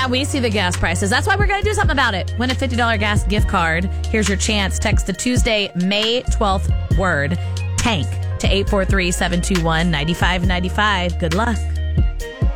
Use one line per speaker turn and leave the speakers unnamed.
Yeah, we see the gas prices. That's why we're going to do something about it. Win a $50 gas gift card. Here's your chance. Text the Tuesday, May 12th word, TANK, to 843-721-9595. Good luck.